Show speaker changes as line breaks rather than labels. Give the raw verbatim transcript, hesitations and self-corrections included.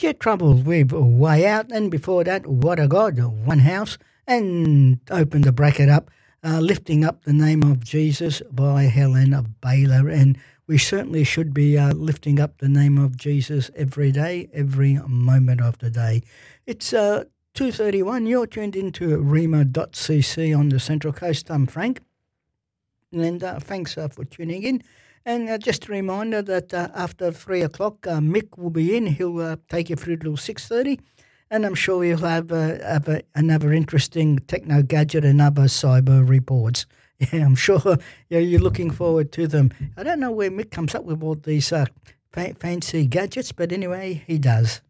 Jet Trouble with Way Out, and before that, What a God, One House, and open the bracket up, uh, Lifting Up the Name of Jesus by Helen Baylor. And we certainly should be uh, lifting up the name of Jesus every day, every moment of the day. It's uh, two thirty-one. You're tuned into rema dot c c on the Central Coast. I'm Frank, and uh, thanks uh, for tuning in. And uh, just a reminder that uh, after three o'clock, uh, Mick will be in. He'll uh, take you through till six thirty, and I'm sure he'll have, uh, have a, another interesting techno gadget and other cyber reports. Yeah, I'm sure yeah, you're looking forward to them. I don't know where Mick comes up with all these uh, fa- fancy gadgets, but anyway, he does.